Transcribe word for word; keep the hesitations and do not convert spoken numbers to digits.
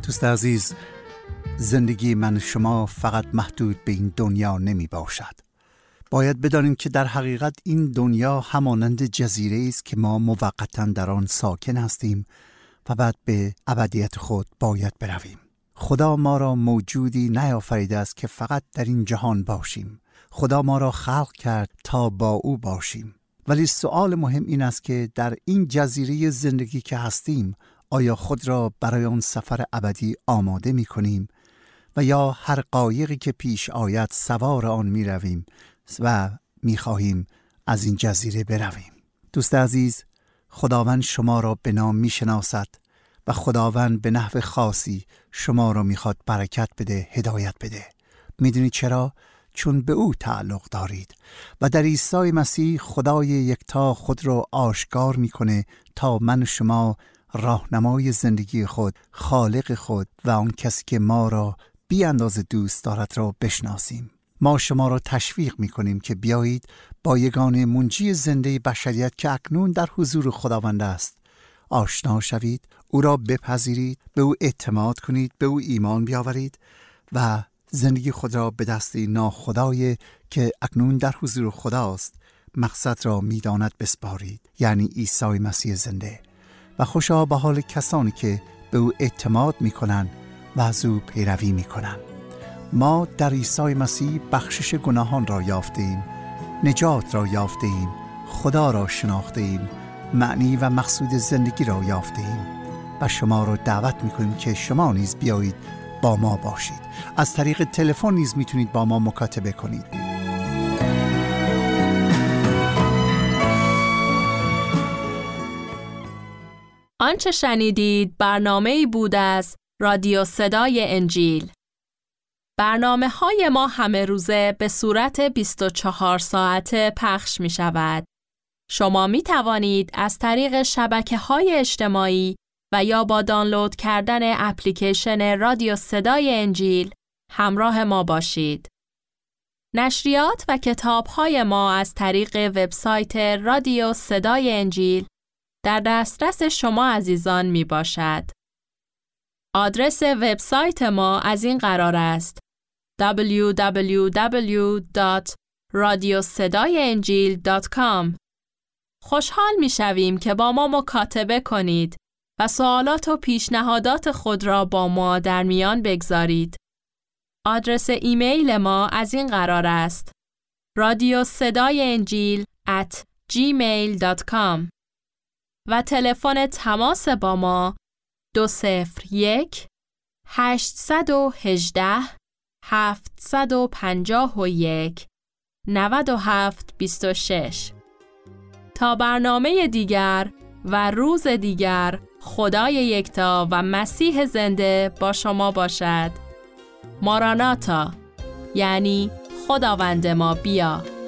دوست عزیز، زندگی من شما فقط محدود به این دنیا نمی باشد. باید بدانیم که در حقیقت این دنیا همانند جزیره است که ما موقتاً در آن ساکن هستیم و بعد به ابدیت خود باید برویم. خدا ما را موجودی نیافریده است که فقط در این جهان باشیم. خدا ما را خلق کرد تا با او باشیم. ولی سوال مهم این است که در این جزیره زندگی که هستیم، آیا خود را برای آن سفر ابدی آماده می کنیم و یا هر قایقی که پیش آید سوار آن می رویم و می خواهیم از این جزیره برویم؟ دوست عزیز، خداوند شما را به نام می شناسد و خداوند به نحو خاصی شما را می خواد برکت بده، هدایت بده. می دونی چرا؟ چون به او تعلق دارید و در عیسی مسیح خدای یکتا خود را آشکار می کنه تا من و شما راهنمای زندگی خود، خالق خود و آن کسی که ما را بی اندازه دوست دارد را بشناسیم. ما شما را تشویق می کنیم که بیایید با یگانه منجی زنده بشریت که اکنون در حضور خداوند است آشنا شوید، او را بپذیرید، به او اعتماد کنید، به او ایمان بیاورید و زندگی خود را به دست ناخدای که اکنون در حضور خداست مقصد را می‌داند بسپارید، یعنی عیسی مسیح زنده. و خوشا به حال کسانی که به او اعتماد می‌کنند و از او پیروی می‌کنند. ما در عیسی مسیح بخشش گناهان را یافتیم، نجات را یافتیم، خدا را شناختیم، معنی و مقصود زندگی را یافتیم و شما را دعوت می‌کنیم که شما نیز بیایید با ما باشید. از طریق تلفن نیز میتونید با ما مکاتبه کنید. آنچه شنیدید برنامه‌ای بود از رادیو صدای انجیل. برنامه‌های ما همه روزه به صورت بیست و چهار ساعته پخش می شود. شما می توانید از طریق شبکه‌های اجتماعی و یا با دانلود کردن اپلیکیشن رادیو صدای انجیل همراه ما باشید. نشریات و کتاب‌های ما از طریق وبسایت رادیو صدای انجیل در دسترس شما عزیزان می باشد. آدرس وبسایت ما از این قرار است: دبلیو دبلیو دبلیو دات رادیو صدای انجیل دات کام. خوشحال می شویم که با ما مکاتبه کنید و سوالات و پیشنهادات خود را با ما در میان بگذارید. آدرس ایمیل ما از این قرار است: رادیو صدای انجیل ات جیمیل دات کام و تلفن تماس با ما دو صفر یک هشت یک هشت هفت پنج یک نه هفت دو شش. تا برنامه دیگر و روز دیگر، خدای یکتا و مسیح زنده با شما باشد. ماراناتا، یعنی خداوند ما بیا.